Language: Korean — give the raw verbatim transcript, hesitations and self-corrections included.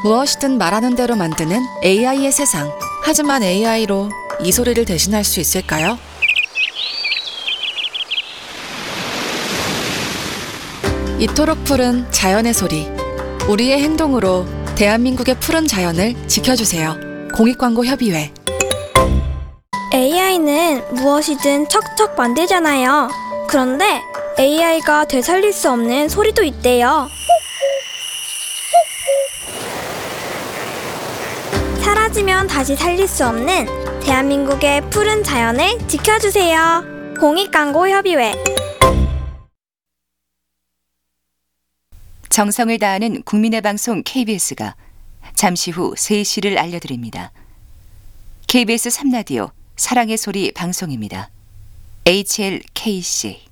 무엇이든 말하는 대로 만드는 에이아이의 세상. 하지만 에이아이로 이 소리를 대신할 수 있을까요? 이토록 푸른 자연의 소리. 우리의 행동으로 대한민국의 푸른 자연을 지켜주세요. 공익광고협의회. 에이아이는 무엇이든 척척 만들잖아요. 그런데 에이아이가 되살릴 수 없는 소리도 있대요. 사라지면 다시 살릴 수 없는 대한민국의 푸른 자연을 지켜주세요. 공익광고협의회. 정성을 다하는 국민의 방송 케이비에스가 잠시 후 세 시를 알려드립니다. 케이비에스 삼 라디오 사랑의 소리 방송입니다. 에이치엘케이씨